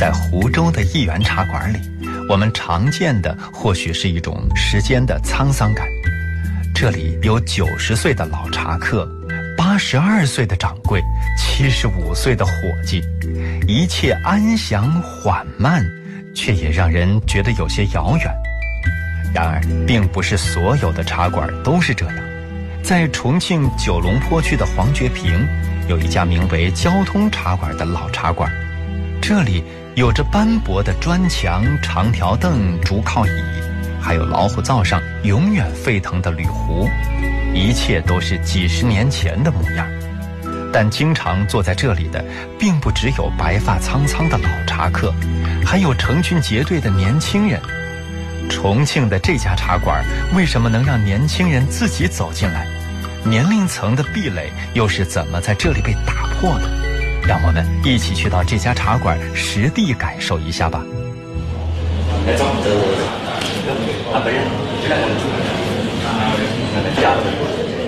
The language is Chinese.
在湖州的一元茶馆里，我们常见的或许是一种时间的沧桑感。这里有90岁的老茶客，82岁的掌柜，75岁的伙计，一切安详缓慢，却也让人觉得有些遥远。然而并不是所有的茶馆都是这样。在重庆九龙坡区的黄觉坪，有一家名为交通茶馆的老茶馆，这里有着斑驳的砖墙、长条凳、竹靠椅，还有老虎灶上永远沸腾的铝壶，一切都是几十年前的模样。但经常坐在这里的并不只有白发苍苍的老茶客，还有成群结队的年轻人。重庆的这家茶馆为什么能让年轻人自己走进来？年龄层的壁垒又是怎么在这里被打破的？让我们一起去到这家茶馆实地感受一下吧。来找他本人，这两个人